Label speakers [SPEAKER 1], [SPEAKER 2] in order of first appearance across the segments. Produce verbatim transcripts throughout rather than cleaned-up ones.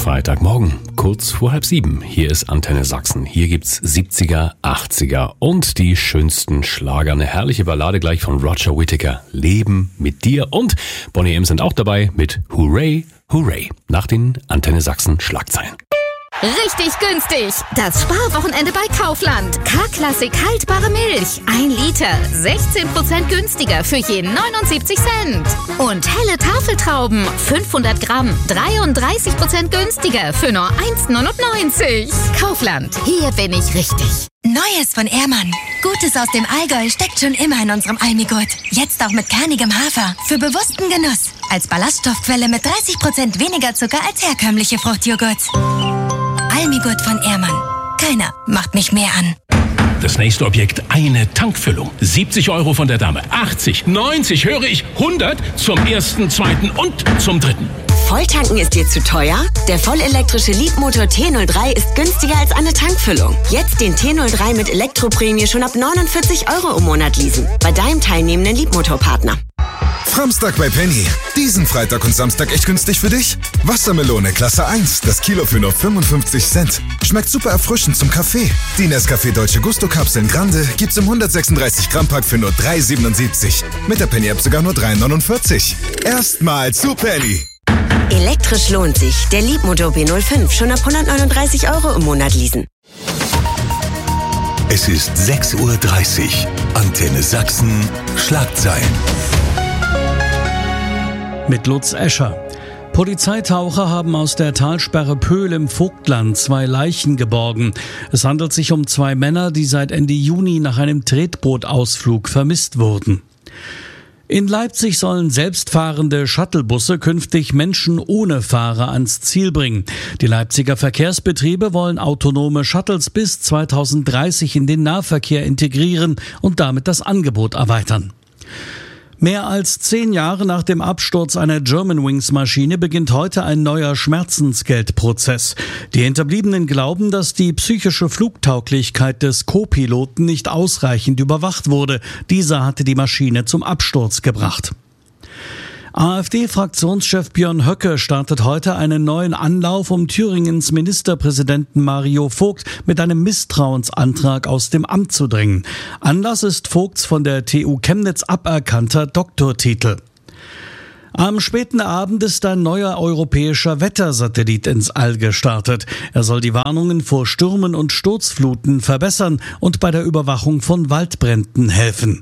[SPEAKER 1] Freitagmorgen, kurz vor halb sieben. Hier ist Antenne Sachsen. Hier gibt's siebziger, achtziger und die schönsten Schlager. Eine herrliche Ballade gleich von Roger Whittaker. Leben mit dir. Und Bonnie M sind auch dabei mit Hooray, Hooray. Nach den Antenne Sachsen Schlagzeilen.
[SPEAKER 2] Richtig günstig! Das Sparwochenende bei Kaufland. K-Klassik haltbare Milch. Ein Liter. sechzehn Prozent günstiger für je neunundsiebzig Cent. Und helle Tafeltrauben. fünfhundert Gramm. dreiunddreißig Prozent günstiger für nur eins neunundneunzig. Kaufland. Hier bin ich richtig.
[SPEAKER 3] Neues von Ehrmann. Gutes aus dem Allgäu steckt schon immer in unserem Almigurt. Jetzt auch mit kernigem Hafer. Für bewussten Genuss. Als Ballaststoffquelle mit dreißig Prozent weniger Zucker als herkömmliche Fruchtjoghurts. Almigurt von Ehrmann. Keiner macht mich mehr an.
[SPEAKER 4] Das nächste Objekt, eine Tankfüllung. siebzig Euro von der Dame. achtzig, neunzig, höre ich, hundert zum ersten, zweiten und zum dritten.
[SPEAKER 5] Volltanken ist dir zu teuer? Der vollelektrische Leapmotor T null drei ist günstiger als eine Tankfüllung. Jetzt den T null drei mit Elektroprämie schon ab neunundvierzig Euro im Monat leasen. Bei deinem teilnehmenden Leapmotor-Partner.
[SPEAKER 6] Samstag bei Penny. Diesen Freitag und Samstag echt günstig für dich? Wassermelone Klasse eins, das Kilo für nur fünfundfünfzig Cent. Schmeckt super erfrischend zum Kaffee. Die Nescafé Dolce Gusto Kapseln Grande gibt's im hundertsechsunddreißig Gramm Pack für nur drei siebenundsiebzig. Mit der Penny App sogar nur drei neunundvierzig. Erstmal zu Penny.
[SPEAKER 5] Elektrisch lohnt sich. Der Leapmotor B null fünf schon ab hundertneununddreißig Euro im Monat leasen.
[SPEAKER 7] Es ist sechs Uhr dreißig. Antenne Sachsen. Schlagzeilen.
[SPEAKER 8] Mit Lutz Escher. Polizeitaucher haben aus der Talsperre Pöhl im Vogtland zwei Leichen geborgen. Es handelt sich um zwei Männer, die seit Ende Juni nach einem Tretbootausflug vermisst wurden. In Leipzig sollen selbstfahrende Shuttlebusse künftig Menschen ohne Fahrer ans Ziel bringen. Die Leipziger Verkehrsbetriebe wollen autonome Shuttles bis zweitausenddreißig in den Nahverkehr integrieren und damit das Angebot erweitern. Mehr als zehn Jahre nach dem Absturz einer Germanwings-Maschine beginnt heute ein neuer Schmerzensgeldprozess. Die Hinterbliebenen glauben, dass die psychische Flugtauglichkeit des Co-Piloten nicht ausreichend überwacht wurde. Dieser hatte die Maschine zum Absturz gebracht. AfD-Fraktionschef Björn Höcke startet heute einen neuen Anlauf, um Thüringens Ministerpräsidenten Mario Vogt mit einem Misstrauensantrag aus dem Amt zu drängen. Anlass ist Vogts von der T U Chemnitz aberkannter Doktortitel. Am späten Abend ist ein neuer europäischer Wettersatellit ins All gestartet. Er soll die Warnungen vor Stürmen und Sturzfluten verbessern und bei der Überwachung von Waldbränden helfen.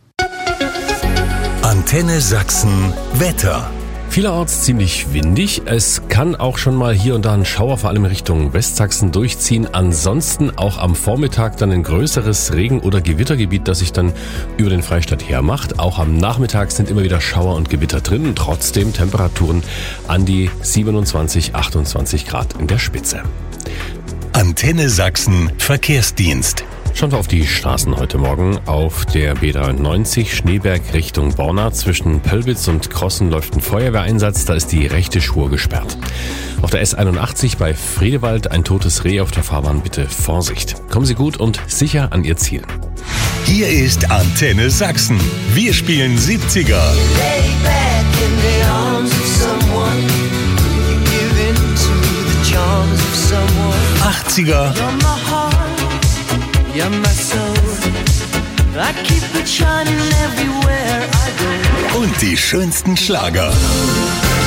[SPEAKER 7] Antenne Sachsen Wetter.
[SPEAKER 1] Vielerorts ziemlich windig. Es kann auch schon mal hier und da ein Schauer vor allem Richtung Westsachsen durchziehen. Ansonsten auch am Vormittag dann ein größeres Regen- oder Gewittergebiet, das sich dann über den Freistaat hermacht. Auch am Nachmittag sind immer wieder Schauer und Gewitter drin. Trotzdem Temperaturen an die siebenundzwanzig, achtundzwanzig Grad in der Spitze.
[SPEAKER 7] Antenne Sachsen Verkehrsdienst.
[SPEAKER 1] Schauen wir auf die Straßen heute Morgen. Auf der B dreiundneunzig Schneeberg Richtung Borna zwischen Pöllwitz und Krossen läuft ein Feuerwehreinsatz. Da ist die rechte Spur gesperrt. Auf der S einundachtzig bei Friedewald ein totes Reh auf der Fahrbahn. Bitte Vorsicht. Kommen Sie gut und sicher an Ihr Ziel.
[SPEAKER 7] Hier ist Antenne Sachsen. Wir spielen siebziger. achtziger.
[SPEAKER 9] You're my soul. I keep it shining everywhere I go.
[SPEAKER 7] Und die schönsten Schlager.